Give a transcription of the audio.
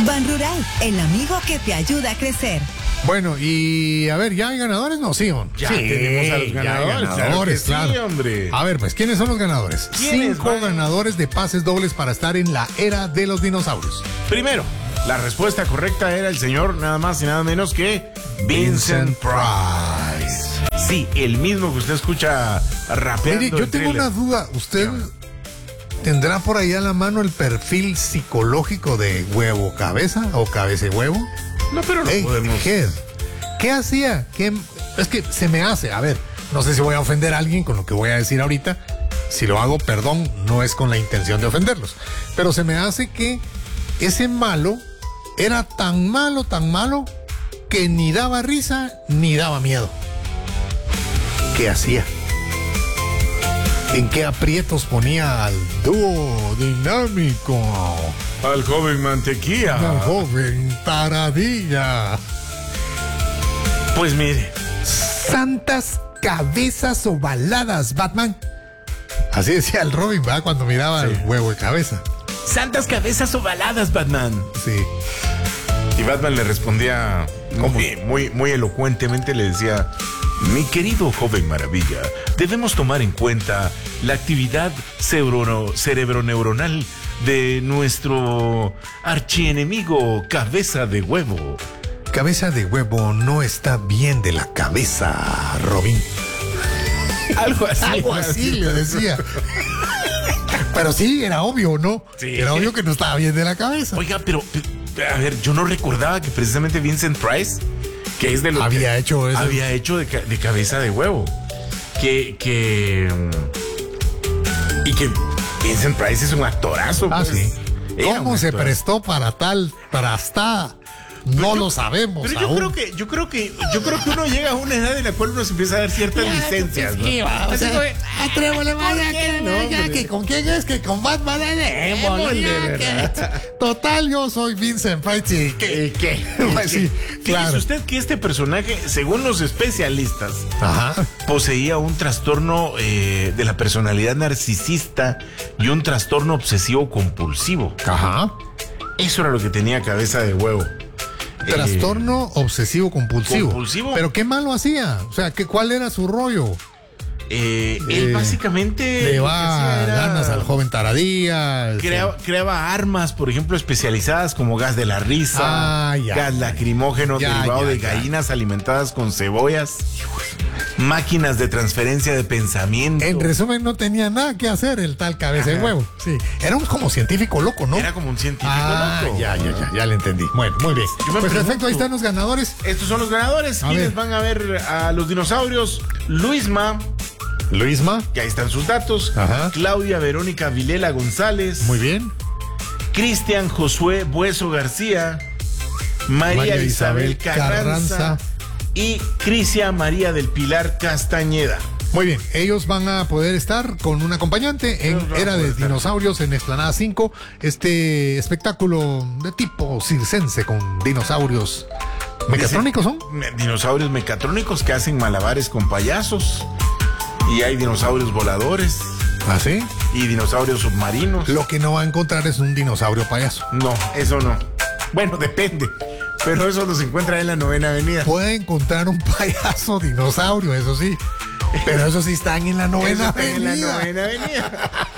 Ban Rural, el amigo que te ayuda a crecer. Bueno, y a ver, ¿ya hay ganadores? No, sí, Ya tenemos a los ganadores. Claro. Sí, hombre. A ver, pues, ¿quiénes son los ganadores? 5 ganadores de pases dobles para estar en la era de los dinosaurios. Primero, la respuesta correcta era el señor nada más y nada menos que Vincent Price. Sí, el mismo que usted escucha rapeando. Mire, yo tengo una duda. ¿Usted tendrá por ahí a la mano el perfil psicológico de Huevo Cabeza o Cabeza y Huevo? No, pero no podemos. ¿Qué hacía? Es que se me hace, a ver, no sé si voy a ofender a alguien con lo que voy a decir ahorita. Si lo hago, perdón, no es con la intención de ofenderlos. Pero se me hace que ese malo era tan malo, que ni daba risa ni daba miedo. ¿Qué hacía? ¿En qué aprietos ponía al dúo dinámico? Al joven Mantequilla. Al joven Taradilla. Pues mire. Santas cabezas ovaladas, Batman. Así decía el Robin, ¿verdad? Cuando miraba el huevo de cabeza. Santas cabezas ovaladas, Batman. Sí. Y Batman le respondía muy elocuentemente, le decía: mi querido joven maravilla, debemos tomar en cuenta la actividad cerebroneuronal de nuestro archienemigo Cabeza de Huevo. Cabeza de Huevo no está bien de la cabeza, Robin. Algo así le decía. Pero sí, era obvio, ¿no? Sí. Era obvio que no estaba bien de la cabeza. Oiga, pero, a ver, yo no recordaba que precisamente Vincent Price, que es de lo había hecho eso. Había hecho de Cabeza de Huevo. Y que Vincent Price es un actorazo. Ah, pues. sí. ¿Cómo se prestó para hasta? No lo sabemos. Pero yo creo que uno llega a una edad en la cual uno se empieza a dar ciertas licencias, ¿no? Sí, o sea, atrévole, vaya, que con quién es, que con Batman Total, yo soy Vincent Price. ¿Y qué? Pues sí, claro. Fíjese usted que este personaje, según los especialistas, poseía un trastorno de la personalidad narcisista y un trastorno obsesivo compulsivo. Ajá. Eso era lo que tenía Cabeza de Huevo. Trastorno obsesivo compulsivo. Pero qué malo hacía. O sea, ¿cuál era su rollo? Él básicamente le va ganas al joven Taradilla. Creaba armas, por ejemplo, especializadas como gas de la risa, gas lacrimógeno derivado de gallinas alimentadas con cebollas, máquinas de transferencia de pensamiento. En resumen, no tenía nada que hacer el tal Cabeza de Huevo. Sí. Era como científico loco, ¿no? Era como un científico loco. Ya le entendí. Bueno, muy bien. Pues perfecto, ahí están los ganadores. Estos son los ganadores. ¿Quiénes van a ver a los dinosaurios? Luisma, que ahí están sus datos. Claudia Verónica Vilela González. Muy bien. Cristian Josué Bueso García. María Isabel Carranza. Y Crisia María del Pilar Castañeda. Muy bien, ellos van a poder estar con un acompañante en Era de Dinosaurios en Explanada 5. Este espectáculo de tipo circense con dinosaurios mecatrónicos, ¿son? Dinosaurios mecatrónicos que hacen malabares con payasos. Y hay dinosaurios voladores. ¿Ah, sí? Y dinosaurios submarinos. Lo que no va a encontrar es un dinosaurio payaso. No, eso no. Bueno, depende. Pero eso nos encuentra en la 9ª Avenida. Puede encontrar un payaso dinosaurio, eso sí. Pero eso sí están en la 9ª Avenida. En la 9ª Avenida.